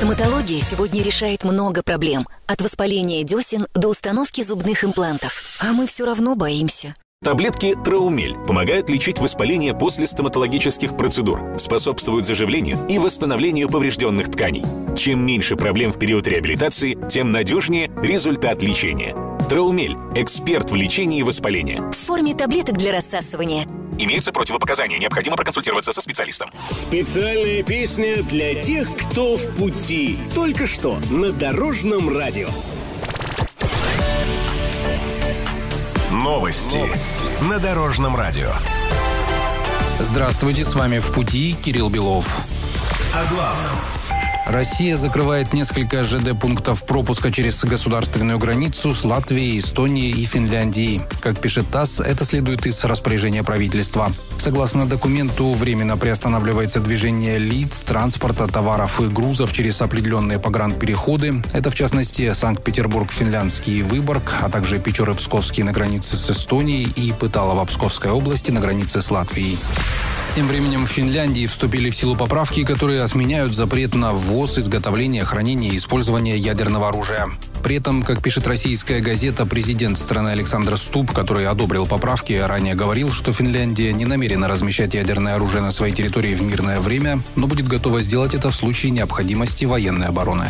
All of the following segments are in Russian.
Стоматология сегодня решает много проблем. От воспаления десен до установки зубных имплантов. А мы все равно боимся. Таблетки Траумель помогают лечить воспаление после стоматологических процедур, способствуют заживлению и восстановлению поврежденных тканей. Чем меньше проблем в период реабилитации, тем надежнее результат лечения. Траумель – эксперт в лечении воспаления. В форме таблеток для рассасывания. Имеются противопоказания, необходимо проконсультироваться со специалистом. Специальная песня для тех, кто в пути. Только что на Дорожном радио. Новости на Дорожном радио. Здравствуйте, с вами «В пути» Кирилл Белов. О главном. Россия закрывает несколько ЖД-пунктов пропуска через государственную границу с Латвией, Эстонией и Финляндией. Как пишет ТАСС, это следует из распоряжения правительства. Согласно документу, временно приостанавливается движение лиц, транспорта, товаров и грузов через определенные погранпереходы. Это, в частности, Санкт-Петербург, Финляндский и Выборг, а также Печоры-Псковский на границе с Эстонией и Пыталово Псковской области на границе с Латвией. Тем временем в Финляндии вступили в силу поправки, которые отменяют запрет на ввоз, изготовление, хранение и использование ядерного оружия. При этом, как пишет российская газета, президент страны Александр Ступп, который одобрил поправки, ранее говорил, что Финляндия не намерена размещать ядерное оружие на своей территории в мирное время, но будет готова сделать это в случае необходимости военной обороны.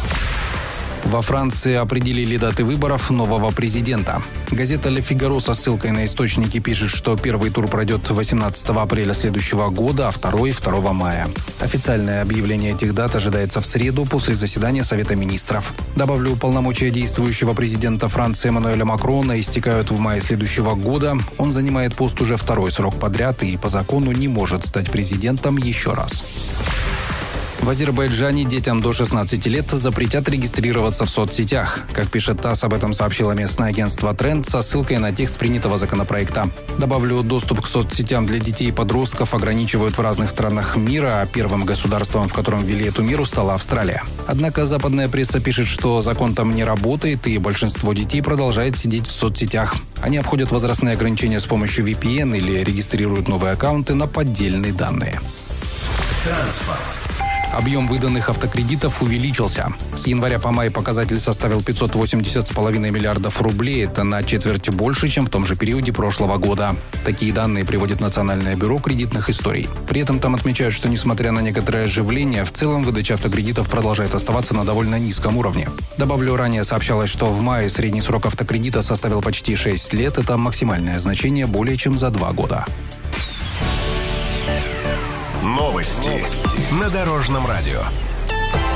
Во Франции определили даты выборов нового президента. Газета «Ле Фигаро» со ссылкой на источники пишет, что первый тур пройдет 18 апреля следующего года, а второй – 2 мая. Официальное объявление этих дат ожидается в среду после заседания Совета министров. Добавлю, полномочия действующего президента Франции Эммануэля Макрона истекают в мае следующего года. Он занимает пост уже второй срок подряд и по закону не может стать президентом еще раз. В Азербайджане детям до 16 лет запретят регистрироваться в соцсетях. Как пишет ТАСС, об этом сообщило местное агентство «Тренд» со ссылкой на текст принятого законопроекта. Добавлю, доступ к соцсетям для детей и подростков ограничивают в разных странах мира, а первым государством, в котором ввели эту меру, стала Австралия. Однако западная пресса пишет, что закон там не работает, и большинство детей продолжает сидеть в соцсетях. Они обходят возрастные ограничения с помощью VPN или регистрируют новые аккаунты на поддельные данные. Транспорт. Объем выданных автокредитов увеличился. С января по май показатель составил 580,5 миллиардов рублей. Это на четверть больше, чем в том же периоде прошлого года. Такие данные приводит Национальное бюро кредитных историй. При этом там отмечают, что несмотря на некоторое оживление, в целом выдача автокредитов продолжает оставаться на довольно низком уровне. Добавлю, ранее сообщалось, что в мае средний срок автокредита составил почти 6 лет. Это максимальное значение более чем за 2 года. Новости на Дорожном радио.